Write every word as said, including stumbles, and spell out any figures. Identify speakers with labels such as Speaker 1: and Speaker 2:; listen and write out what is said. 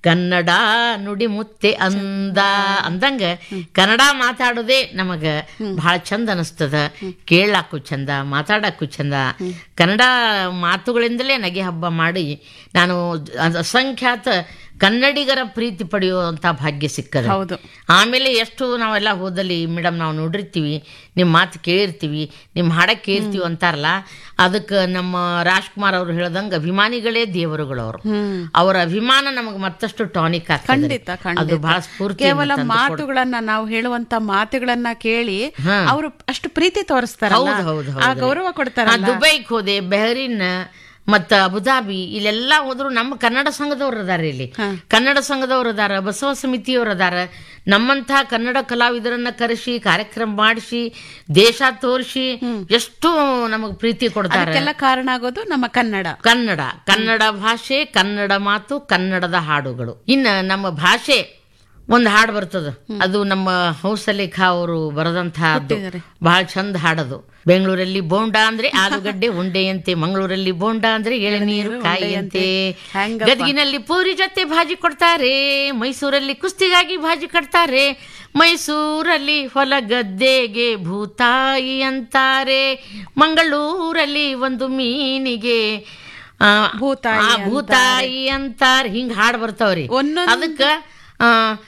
Speaker 1: ಕನ್ನಡ ನುಡಿ ಮುತ್ತೆ ಅಂದ ಅಂದಂಗ ಕನ್ನಡ ಮಾತಾಡೋದೇ ನಮಗ ಬಹಳ ಚಂದ ಅನಿಸ್ತದ. ಕೇಳಾಕು ಚಂದ, ಮಾತಾಡಕ್ಕೂ ಚಂದ. ಕನ್ನಡ ಮಾತುಗಳಿಂದಲೇ ನಗೆ ಹಬ್ಬ ಮಾಡಿ ನಾನು ಅಸಂಖ್ಯಾತ ಕನ್ನಡಿಗರ ಪ್ರೀತಿ ಪಡೆಯುವಂತ ಭಾಗ್ಯ ಸಿಕ್ಕದ. ಆಮೇಲೆ ಎಷ್ಟು ನಾವೆಲ್ಲ ಹೋದಲ್ಲಿ ಮೇಡಮ್ ನಾವು ನೋಡಿರ್ತೀವಿ, ನಿಮ್ಮ ಮಾತು ಕೇಳಿರ್ತೀವಿ, ನಿಮ್ಮ ಹಾಡ ಕೇಳ್ತೀವಿ ಅಂತಾರಲ್ಲ, ಅದಕ್ಕೆ ನಮ್ಮ ರಾಜ್ಕುಮಾರ್ ಅವ್ರು ಹೇಳ್ದಂಗ ಅಭಿಮಾನಿಗಳೇ ದೇವರುಗಳವರು. ಅವರ ಅಭಿಮಾನ ನಮಗೆ ಮತ್ತಷ್ಟು ಟಾನಿಕ್ ಆಗ್ತದೆ. ಅದು ಬಹಳ ಸ್ಫೂರ್ತಿ.
Speaker 2: ಕೇವಲ ಮಾತುಗಳನ್ನ ನಾವು ಹೇಳುವಂತ ಮಾತುಗಳನ್ನ ಕೇಳಿ ಅವರು ಅಷ್ಟು ಪ್ರೀತಿ ತೋರಿಸ್ತಾರೆ, ಗೌರವ ಕೊಡ್ತಾರೆ.
Speaker 1: ದುಬೈಗೆ ಹೋದೆ, ಬೆಹರಿನ್ ಮತ್ತ ಅಬುದಾಬಿ ಇಲ್ಲೆಲ್ಲ ಹೋದ್ರು ನಮ್ಮ ಕನ್ನಡ ಸಂಘದವ್ರು ಅದಾರ. ಇಲ್ಲಿ ಕನ್ನಡ ಸಂಘದವ್ರು ಅದಾರ, ಬಸವ ಸಮಿತಿಯವ್ರು ಅದಾರ. ನಮ್ಮಂತಹ ಕನ್ನಡ ಕಲಾವಿದರನ್ನ ಕರೆಸಿ ಕಾರ್ಯಕ್ರಮ ಮಾಡಿಸಿ ದೇಶ ತೋರಿಸಿ ಎಷ್ಟು ನಮಗ್ ಪ್ರೀತಿ ಕೊಡ್ತಾರೆ.
Speaker 2: ಕಾರಣ ಆಗೋದು ನಮ್ಮ ಕನ್ನಡ.
Speaker 1: ಕನ್ನಡ ಕನ್ನಡ ಭಾಷೆ, ಕನ್ನಡ ಮಾತು, ಕನ್ನಡದ ಹಾಡುಗಳು. ಇನ್ನ ನಮ್ಮ ಭಾಷೆ ಒಂದು ಹಾಡು ಬರ್ತದ, ಅದು ನಮ್ಮ ಹಂಸಲೇಖ ಅವರು ಬರೆದಂತಹ ಬಹಳ ಚಂದ ಹಾಡದು. ಬೆಂಗಳೂರಲ್ಲಿ ಬೋಂಡ ಅಂದ್ರೆ ಆಲೂಗಡ್ಡೆ ಉಂಡೆಯಂತೆ, ಮಂಗಳೂರಲ್ಲಿ ಬೋಂಡ ಅಂದ್ರೆ ಎಳನೀರು ಕಾಯಿಯಂತೆ, ಗದಗಿನಲ್ಲಿ ಪೂರಿ ಜೊತೆ ಭಾಜಿ ಕೊಡ್ತಾರೆ, ಮೈಸೂರಲ್ಲಿ ಕುಸ್ತಿಗಾಗಿ ಭಾಜಿ ಕೊಡ್ತಾರೆ, ಮೈಸೂರಲ್ಲಿ ಹೊಲ ಗದ್ದೆಗೆ ಭೂತಾಯಿ ಅಂತಾರೆ, ಮಂಗಳೂರಲ್ಲಿ ಒಂದು ಮೀನಿಗೆ ಭೂತಾಯಿ ಅಂತಾರೆ. ಹಿಂಗ್ ಹಾಡು ಬರ್ತಾವ್ರಿ. ಅದಕ್ಕ